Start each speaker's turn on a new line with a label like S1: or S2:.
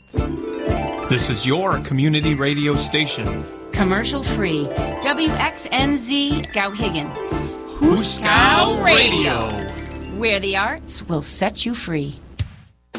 S1: This is your community radio station.
S2: Commercial free. WXNZ Skowhegan.
S1: Huskow Radio.
S2: Where the arts will set you free.